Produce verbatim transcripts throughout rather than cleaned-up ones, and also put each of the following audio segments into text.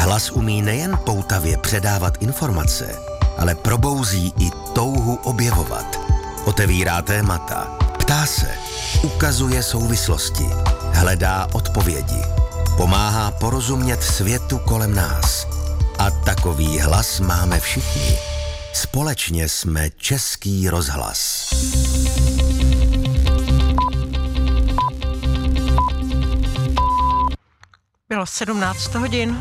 Hlas umí nejen poutavě předávat informace, ale probouzí i touhu objevovat. Otevírá témata, ptá se, ukazuje souvislosti, hledá odpovědi, pomáhá porozumět světu kolem nás. A takový hlas máme všichni. Společně jsme Český rozhlas. Bylo sedmnáct hodin.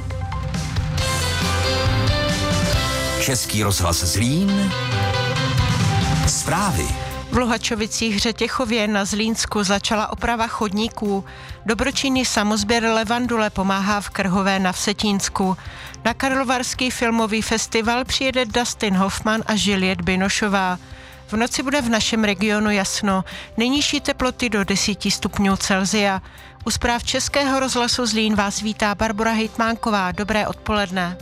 Český rozhlas Zlín. Zprávy. V Luhačovicích Řetěchově na Zlínsku začala oprava chodníků. Dobročinný samosběr Levandule pomáhá v Krhové na Vsetínsku. Na Karlovarský filmový festival přijede Dustin Hoffman a Juliette Binošová. V noci bude v našem regionu jasno. Nejnižší teploty do deset stupňů Celsia. U zpráv Českého rozhlasu Zlín vás vítá Barbora Hejtmánková. Dobré odpoledne.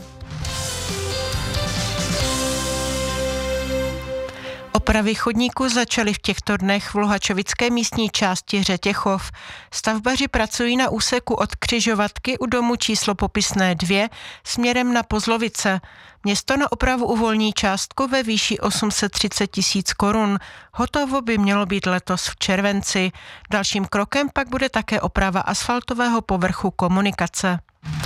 Opravy chodníků začaly v těchto dnech v luhačovické místní části Řetěchov. Stavbaři pracují na úseku od křižovatky u domu číslo popisné dvě směrem na Pozlovice. Město na opravu uvolní částku ve výši osm set třicet tisíc korun. Hotovo by mělo být letos v červenci. Dalším krokem pak bude také oprava asfaltového povrchu komunikace.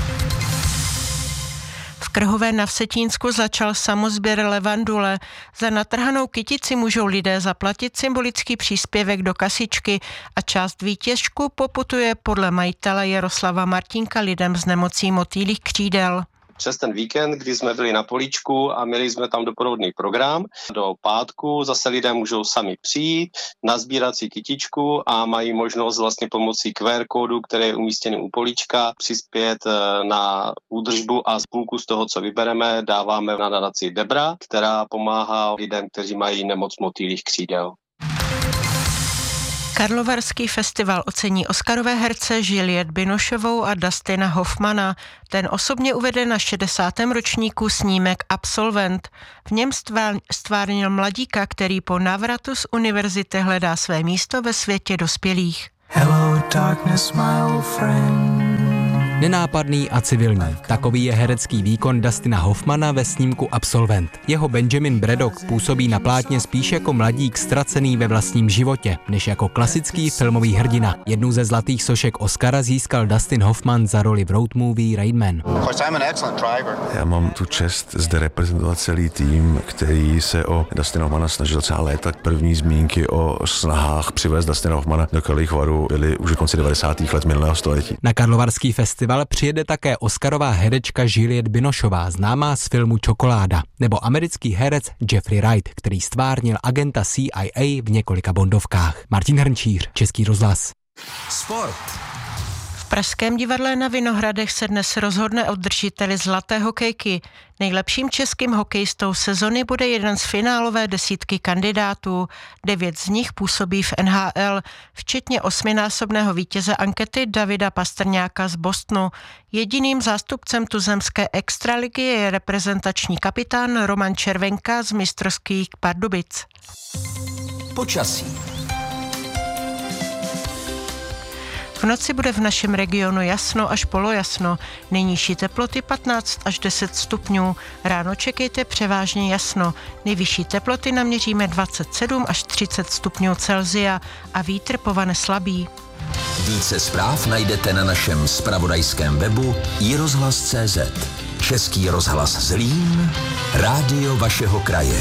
V Krhové na Vsetínsku začal samosběr Levandule. Za natrhanou kytici můžou lidé zaplatit symbolický příspěvek do kasičky a část výtěžku poputuje podle majitele Jaroslava Martínka lidem s nemocí motýlích křídel. Přes ten víkend, kdy jsme byli na políčku a měli jsme tam doprovodný program, do pátku zase lidé můžou sami přijít, nazbírat si kytičku a mají možnost vlastně pomocí Q R kódu, který je umístěný u políčka, přispět na údržbu a z půlku z toho, co vybereme, dáváme na nadaci Debra, která pomáhá lidem, kteří mají nemoc motýlích křídel. Karlovarský festival ocení oscarové herce Juliette Binošovou a Dustina Hoffmana. Ten osobně uvede na šedesátém ročníku snímek Absolvent. V něm stvárnil mladíka, který po návratu z univerzity hledá své místo ve světě dospělých. Hello, darkness, my old friend. Nenápadný a civilní. Takový je herecký výkon Dustina Hoffmana ve snímku Absolvent. Jeho Benjamin Braddock působí na plátně spíš jako mladík ztracený ve vlastním životě, než jako klasický filmový hrdina. Jednu ze zlatých sošek Oscara získal Dustin Hoffman za roli v road movie Rain Man. Já mám tu čest zde reprezentovat celý tým, který se o Dustina Hoffmana snažil celá léta. První zmínky o snahách přivést Dustina Hoffmana do Karlových Varů byly už v konci devadesátých let minulého století. Na Karlovarský festival přijede také oscarová herečka Juliette Binošová, známá z filmu Čokoláda, nebo americký herec Jeffrey Wright, který stvárnil agenta C I A v několika bondovkách. Martin Hrnčíř, Český rozhlas. Sport. V pražském divadle na Vinohradech se dnes rozhodne o držiteli zlaté hokejky. Nejlepším českým hokejistou sezony bude jeden z finálové desítky kandidátů. Devět z nich působí v N H L, včetně osminásobného vítěze ankety Davida Pastrňáka z Bostonu. Jediným zástupcem tuzemské extraligy je reprezentační kapitán Roman Červenka z mistrovských Pardubic. Počasí. V noci bude v našem regionu jasno až polojasno, nejnižší teploty patnáct až deset stupňů. Ráno čekejte převážně jasno, nejvyšší teploty naměříme dvacet sedm až třicet stupňů Celsia a vítr povane slabý. Více zpráv najdete na našem zpravodajském webu i rozhlas tečka cé zet. Český rozhlas Zlín, rádio vašeho kraje.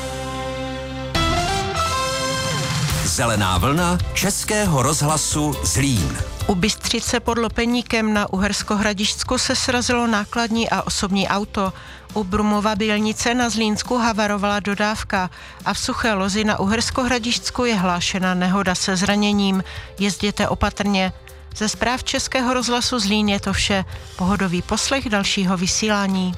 Zelená vlna Českého rozhlasu Zlín. U Bystřice pod Lopeníkem na Uhersko-Hradišťsku se srazilo nákladní a osobní auto. U Brumova Bělnice na Zlínsku havarovala dodávka a v Suché Lozi na Uhersko-Hradišťsku je hlášena nehoda se zraněním. Jezděte opatrně. Ze zpráv Českého rozhlasu Zlín je to vše. Pohodový poslech dalšího vysílání.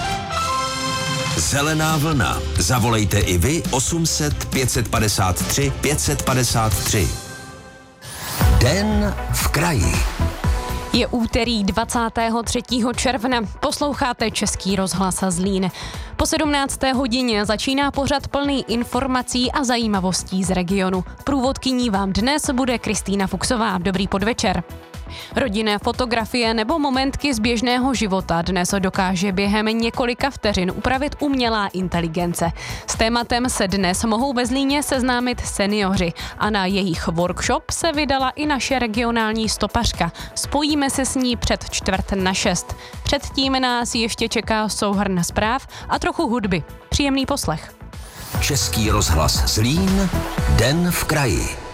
Zelená vlna. Zavolejte i vy osm set pět padesát tři pět padesát tři. Den v kraji. Je úterý dvacátého třetího června. Posloucháte Český rozhlas Zlín. Po sedmnácté hodině začíná pořad plný informací a zajímavostí z regionu. Průvodkyní vám dnes bude Kristýna Fuchsová. Dobrý podvečer. Rodinné fotografie nebo momentky z běžného života dnes dokáže během několika vteřin upravit umělá inteligence. S tématem se dnes mohou ve Zlíně seznámit seniori a na jejich workshop se vydala i naše regionální stopařka. Spojíme se s ní před čtvrt na šest. Předtím nás ještě čeká souhrn zpráv a trochu hudby. Příjemný poslech. Český rozhlas Zlín, Den v kraji.